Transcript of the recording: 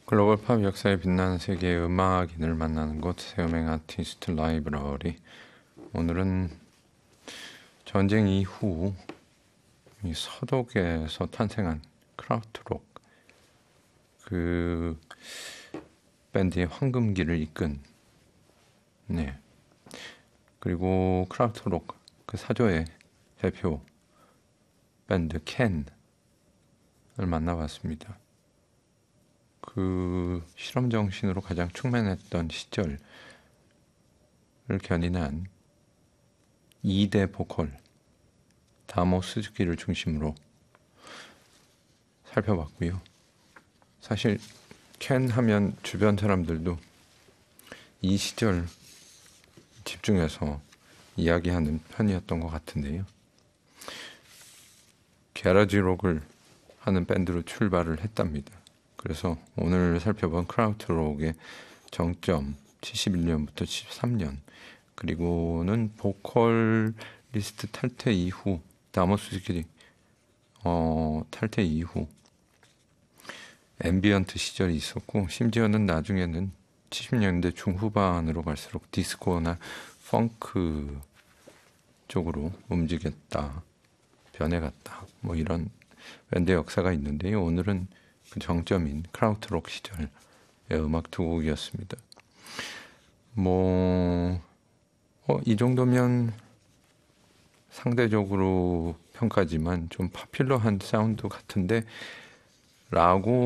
글로벌 팝 역사에 빛나는 세계의 음악인을 만나는 곳 세우맹 아티스트 라이브러리. 오늘은 전쟁 이후 이 서독에서 탄생한 크라우트록 그 밴드의 황금기를 이끈 그리고 크라우트록 그 사조의 대표 밴드 캔을 만나봤습니다. 그 실험 정신으로 가장 충만했던 시절을 견인한 2대 보컬 다모 스즈키를 중심으로 살펴봤고요. 사실 캔 하면 주변 사람들도 이 시절 집중해서 이야기하는 편이었던 것 같은데요. 게러지 록을 하는 밴드로 출발을 했답니다. 그래서 오늘 살펴본 크라우트록의 정점 71년부터 73년 그리고는 보컬리스트 탈퇴 이후 다모 스즈키 탈퇴 이후 앰비언트 시절이 있었고 심지어는 나중에는 70년대 중후반으로 갈수록 디스코나 펑크 쪽으로 움직였다, 변해갔다 뭐 이런 밴드 역사가 있는데요. 오늘은 그 정점인 크라우트록 시절의 음악 두 곡이었습니다. 이 정도면 상대적으로 평가지만 좀 파퓰러한 사운드 같은데 라고